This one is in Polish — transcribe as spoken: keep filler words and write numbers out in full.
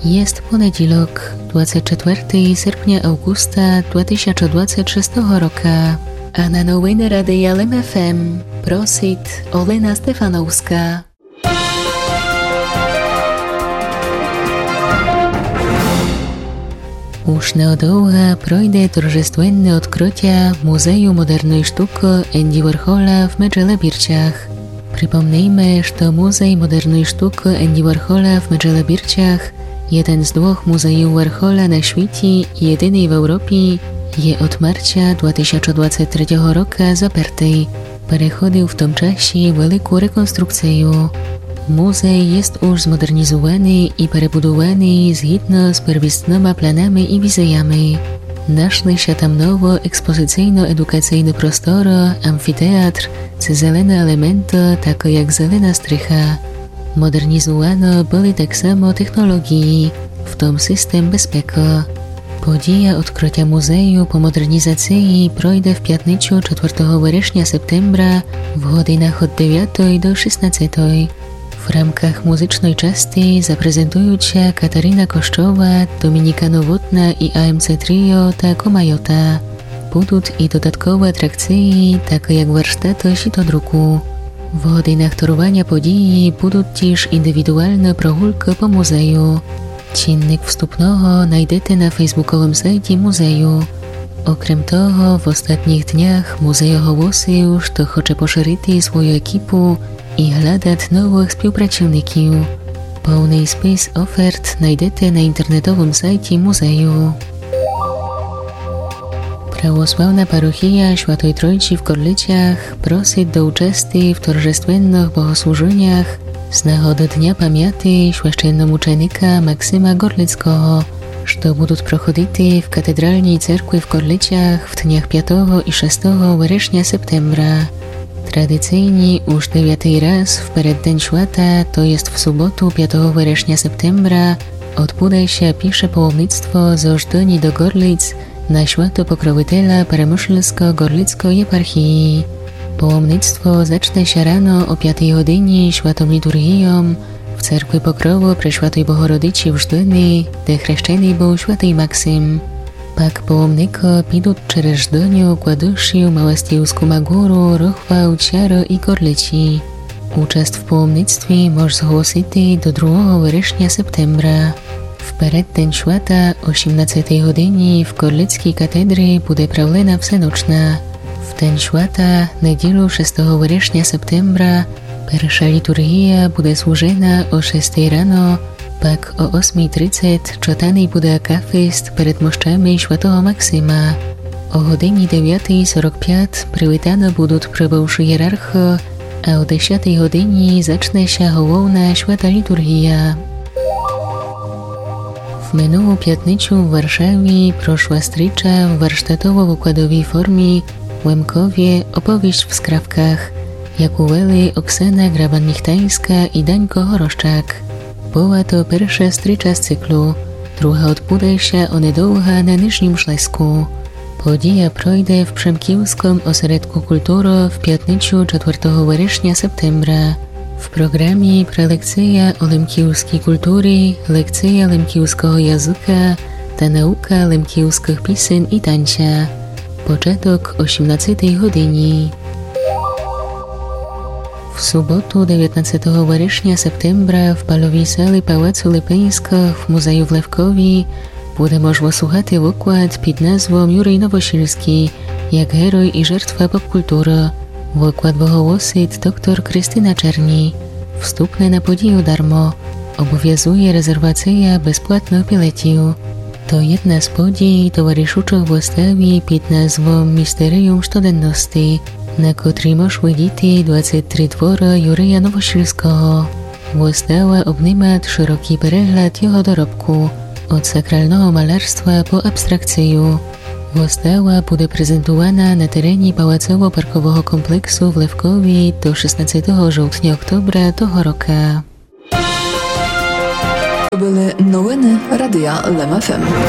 Jest poniedziałek, dwudziestego czwartego sierpnia augusta dwa tysiące dwudziestego szóstego roku, a na nowiny Radia L M F M prosit Olena Stefanowska. Už neodlouha projde торжественне odkrycia Muzeum Modernej Sztuki Andy Warhola w Medżele Birciach. Przypomnijmy, że Muzej Modernej Sztuki Andy Warhola w Medżele Birciach, jeden z dwóch muzeów Warhola na świecie i jedyny w Europie, je od marca dwa tysiące dwudziestego trzeciego roku zaparty. Przechodził w tym czasie wielką rekonstrukcję. Muzej jest już zmodernizowany i przebudowany zgodnie z pierwotnymi planami i wizjami. Naszli się tam nowo ekspozycyjno-edukacyjny prostor, amfiteatr, czy zielone elementy, takie jak zielona strycha. Modernizowano były tak samo technologii, w tym system bezpieki. Podія odkrycia muzeju po modernizacji projde w piątnicę czwartego września septembra w godzinach od dziewiątej do szesnastej. W ramkach muzycznej części zaprezentują się Katarina Koszczowa, Dominika Nowotna i A M C Trio ta Komajota. Będą i dodatkowe atrakcje, takie jak warsztaty sitodruku. W godzinach toruwania podii będą też indywidualne progrulki po muzeju. Dziennik wstupnego znajdziecie na facebookowym sajcie muzeju. Okrem toho, w ostatnich dniach muzej ogłosił, że chce poszerzyć swoją ekipę i hľadať nowych współpracowników. Pełny spis ofert znajdziecie na internetowym sajcie muzeju. Prawosławna parochia Świętej Trójcy w Gorlicach prosi do uczestnictwa w торжественnych bogosłużeniach z nagody Dnia Pamięci święcenomuczenika Maksyma Gorlickiego, że będą prochodzić w katedralnej cerkwi w Gorlicach w dniach piątego i szóstego września septembra. Tradycyjnie już dziewiąty raz w przeddzień święta, to jest w sobotę piątego września septembra, odbędzie się pierwsze pałomnictwo z Ożdoni do Gorlic na święto Pokroviteľa Przemyślsko-Gorlickiej eparchii. Pałomnictwo zacznie się rano o piątej godzinie świętą liturgią w cerkwi Pokrowu Preszwiętej Bohorodicy w Żdoni, gdzie chrzczony był święty Maksym. Pak pałomniki pójdą przez Żdoniu, Kładušiu, Małastiewską Magórę, Rochwał, Ciaro i Gorlici. Uczest w pałomnictwie może zgłosić do drugiego września septembra. W przeddzień święta o osiemnastej godzinie w Gorlickiej katedrze będzie prawlena wsenoczna. W ten święta, niedzielę szóstego września septembra, pierwsza liturgia będzie służona o szóstej rano, pak o ósmej trzydzieści czytany będzie akafist przed moszczami świętego Maksyma. O godzinie dziewiątej czterdzieści pięć przywitane będą przybywszy hierarchy, a o dziesiątej godzinie zacznie się główna święta liturgia. W minulą piątnicę w Warszawie proszła stricza w warsztatowo-wykładowej formie w Łemkowie opowieść w skrawkach, jak uweli Oksana Graban-Michtańska i Dańko Horoszczak. Była to pierwsza stricza z cyklu, druga odbędzie się onedługo na Niżnym Śląsku. Podija projde w Przemkielskim Ośrodku Kultury w piątnicę czwartego września septembra. W programie prelekcja o lemkielskiej kultury, lekcja lemkielskiego języka, ta nauka lemkielskich piosen i tańca. Początek o osiemnastej godzinie. W sobotę dziewiętnastego września septembra w balowej sali Pałacu Lipińskiego w Muzeju w Lewkowie będzie można słuchać wykład pod nazwą Jurij Nowosilski, jak heroj i żertwa popkultury. Wykład wygłosi dr Krystyna Czerni. Wstupne na podію darmo. Obowiązuje rezerwacja bezpłatnych biletów. To jedna z podii towarzyszących wystawie pod nazwą Misterium Studenności, na której można widzieć dwadzieścia trzy twory Jurija Nowosilskiego. Wystawa obejmuje szeroki przegląd jego dorobku, od sakralnego malarstwa po abstrakcję. Wystawa będzie prezentowana na terenie Pałacowo-Parkowego kompleksu w Lewkowie do szesnastego żołtnia-oktobra tego roku. To były nowiny Radia L M F M.